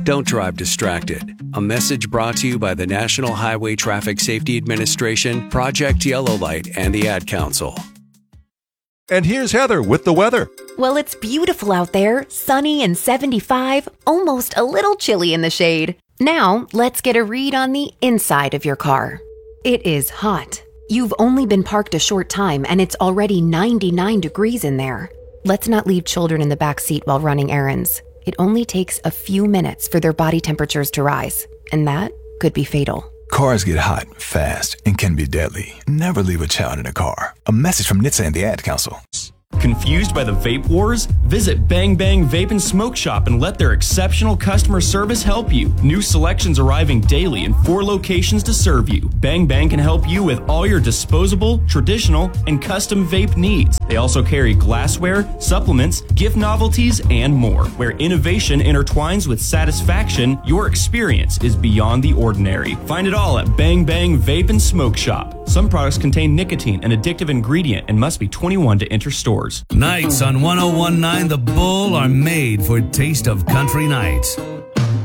Don't drive distracted. A message brought to you by the National Highway Traffic Safety Administration, Project Yellow Light, and the Ad Council. And here's Heather with the weather. Well, it's beautiful out there, sunny and 75, almost a little chilly in the shade. Now, let's get a read on the inside of your car. It is hot. You've only been parked a short time and it's already 99 degrees in there. Let's not leave children in the back seat while running errands. It only takes a few minutes for their body temperatures to rise, and that could be fatal. Cars get hot fast and can be deadly. Never leave a child in a car. A message from NHTSA and the Ad Council. Confused by the vape wars? Visit Bang Bang Vape and Smoke Shop and let their exceptional customer service help you. New selections arriving daily in 4 locations to serve you. Bang Bang can help you with all your disposable, traditional, and custom vape needs. They also carry glassware, supplements, gift novelties, and more. Where innovation intertwines with satisfaction, your experience is beyond the ordinary. Find it all at Bang Bang Vape and Smoke Shop. Some products contain nicotine, an addictive ingredient, and must be 21 to enter stores. Nights on 101.9 The Bull are made for Taste of Country nights.